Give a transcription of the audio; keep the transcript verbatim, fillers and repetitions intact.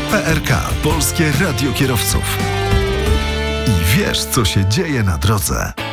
P R K - Polskie Radio Kierowców. I wiesz, co się dzieje na drodze.